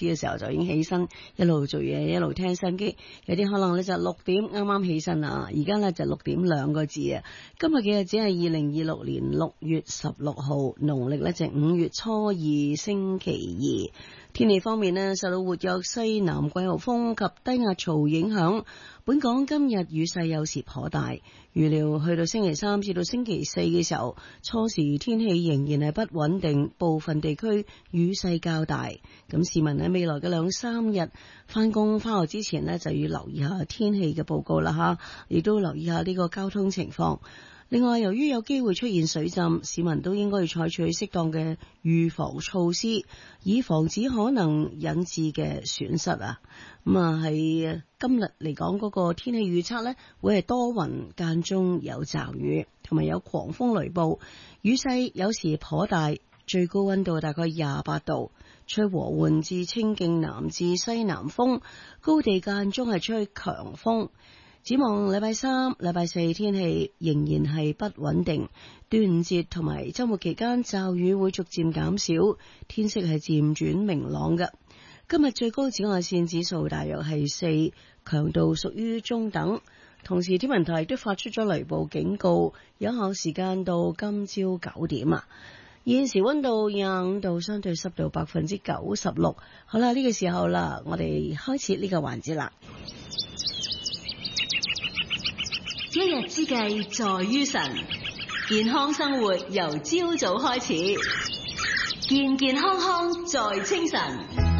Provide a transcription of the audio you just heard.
始嘅時候就已經起身，一路做嘢一路聽心機。有啲可能咧就6點啱啱起身啊，而家咧就6點2個字啊。今日嘅日子係2026年6月16號，農曆咧就5月初2星期2。天氣方面呢，受到活躍西南季候風及低壓槽影響，本港今日雨勢有時頗大，預料去到星期3至到星期4嘅時候，初時天氣仍然係不穩定，部分地區雨勢較大。咁市民喺未來嘅2、3日返工返學之前呢，就要留意下天氣嘅報告啦吓，亦都留意下呢個交通情況。另外，由於有機會出現水浸，市民都應該要採取適當嘅預防措施，以防止可能引致嘅損失啊。係今日嚟講嗰個天氣預測呢，會係多雲間中有驟雨，同埋有狂風雷暴，雨勢有時頗大，最高溫度大概28度，吹和緩至清勁南至西南風，高地間中係吹強風。展望禮拜3、禮拜4天氣仍然係不穩定，端午節同埋周末期間驟雨會逐漸減少，天色係漸轉明朗嘅。今日最高紫外線指數大約係4，強度屬於中等。同時天文台都發出咗雷暴警告，有效時間到今朝9點啊。現時溫度25度，相對濕度96%。好啦，呢個時候啦，我哋開始呢個環節啦。 一日之計在於晨，健康生活由朝早開始，健健康康在清晨。